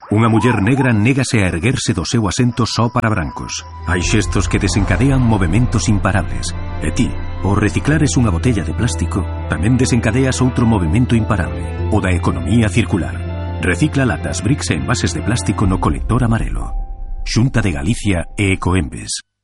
Unha muller negra négase a erguerse do seu asento só para brancos. Hai xestos que desencadean movementos imparables. E ti, ao reciclares unha botella de plástico, tamén desencadeas outro movimento imparable, o da economía circular. Recicla latas, bricks e envases de plástico no colector amarelo. Xunta de Galicia e Ecoembes.